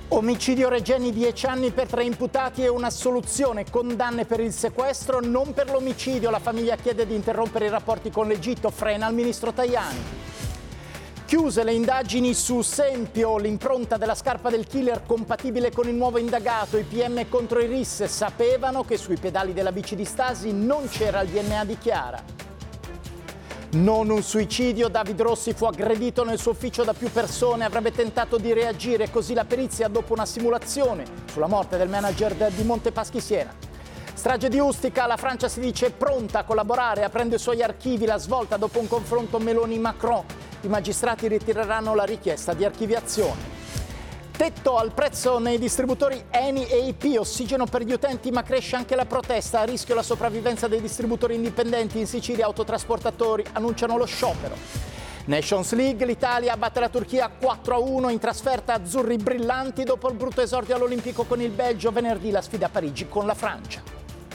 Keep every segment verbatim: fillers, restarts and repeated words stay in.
Omicidio Regeni, dieci anni per tre imputati e un'assoluzione, condanne per il sequestro, non per l'omicidio. La famiglia chiede di interrompere i rapporti con l'Egitto, frena il ministro Tajani. Chiuse le indagini su Sempio, l'impronta della scarpa del killer compatibile con il nuovo indagato. I P M contro i R I S sapevano che sui pedali della bici di Stasi non c'era il D N A di Chiara. Non un suicidio, David Rossi fu aggredito nel suo ufficio da più persone, avrebbe tentato di reagire, così la perizia dopo una simulazione sulla morte del manager di Montepaschi Siena. Strage di Ustica, la Francia si dice pronta a collaborare, aprendo i suoi archivi, la svolta dopo un confronto Meloni-Macron. I magistrati ritireranno la richiesta di archiviazione. Tetto al prezzo nei distributori Eni e I P, ossigeno per gli utenti, ma cresce anche la protesta. A rischio la sopravvivenza dei distributori indipendenti. In Sicilia autotrasportatori annunciano lo sciopero. Nations League, l'Italia batte la Turchia quattro a uno in trasferta, azzurri brillanti dopo il brutto esordio all'Olimpico con il Belgio. Venerdì la sfida a Parigi con la Francia.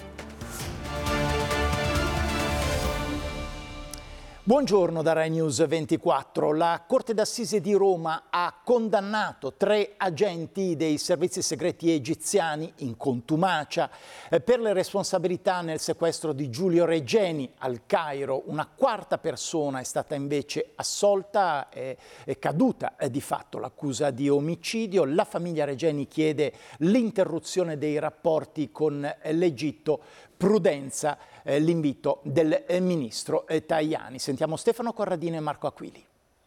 Buongiorno da Rai News ventiquattro. La Corte d'Assise di Roma ha condannato tre agenti dei servizi segreti egiziani in contumacia per le responsabilità nel sequestro di Giulio Regeni al Cairo. Una quarta persona è stata invece assolta, è, è caduta è di fatto l'accusa di omicidio. La famiglia Regeni chiede l'interruzione dei rapporti con l'Egitto. Prudenza, eh, l'invito del eh, ministro eh, Tajani. Sentiamo Stefano Corradino e Marco Aquili.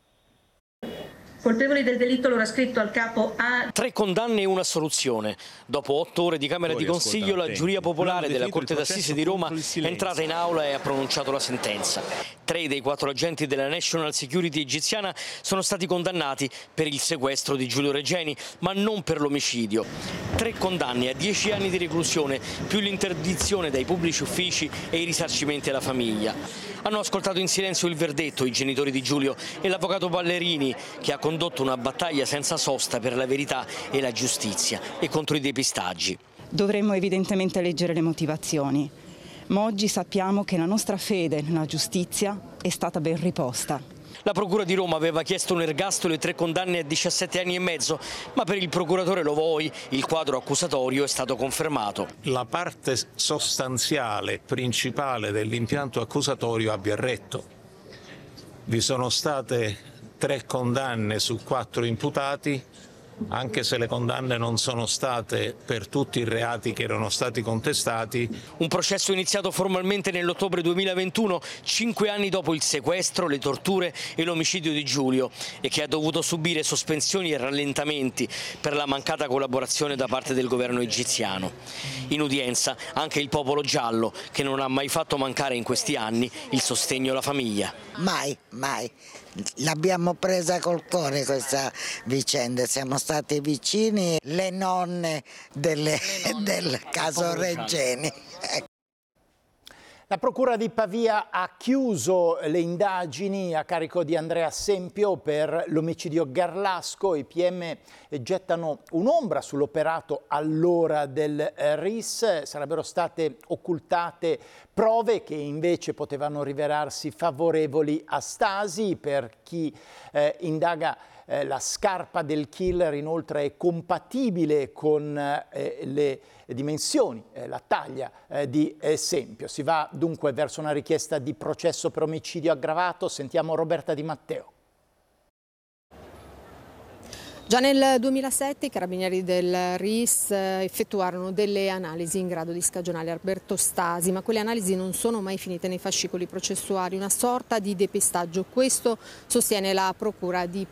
Colpevoli del delitto, l'ora scritto al capo A. Tre condanne e una assoluzione. Dopo otto ore di Camera di Consiglio, la giuria popolare della Corte d'Assise di Roma è entrata in aula e ha pronunciato la sentenza. Tre dei quattro agenti della National Security egiziana sono stati condannati per il sequestro di Giulio Regeni, ma non per l'omicidio. Tre condanne a dieci anni di reclusione, più l'interdizione dai pubblici uffici e i risarcimenti alla famiglia. Hanno ascoltato in silenzio il verdetto i genitori di Giulio e l'avvocato Ballerini, che ha condotto una battaglia senza sosta per la verità e la giustizia e contro i depistaggi. Dovremmo evidentemente leggere le motivazioni, ma oggi sappiamo che la nostra fede nella giustizia è stata ben riposta. La Procura di Roma aveva chiesto un ergastolo e tre condanne a diciassette anni e mezzo, ma per il procuratore Lovoi il quadro accusatorio è stato confermato. La parte sostanziale, principale dell'impianto accusatorio abbia retto. Vi sono state tre condanne su quattro imputati, anche se le condanne non sono state per tutti i reati che erano stati contestati. Un processo iniziato formalmente nell'ottobre duemilaventuno, cinque anni dopo il sequestro, le torture e l'omicidio di Giulio, e che ha dovuto subire sospensioni e rallentamenti per la mancata collaborazione da parte del governo egiziano. In udienza anche il popolo giallo, che non ha mai fatto mancare in questi anni il sostegno alla famiglia. Mai, mai. L'abbiamo presa col cuore questa vicenda, siamo stati vicini, le nonne, delle, le nonne del caso Regeni. La Procura di Pavia ha chiuso le indagini a carico di Andrea Sempio per l'omicidio Garlasco. I P M gettano un'ombra sull'operato allora del R I S. Sarebbero state occultate prove che invece potevano rivelarsi favorevoli a Stasi. Per chi eh, indaga eh, la scarpa del killer inoltre è compatibile con eh, le dimensioni, eh, la taglia eh, di Sempio. Si va dunque verso una richiesta di processo per omicidio aggravato. Sentiamo Roberta Di Matteo. Già nel duemilasette i carabinieri del R I S effettuarono delle analisi in grado di scagionare Alberto Stasi, ma quelle analisi non sono mai finite nei fascicoli processuali, una sorta di depistaggio. Questo sostiene la Procura di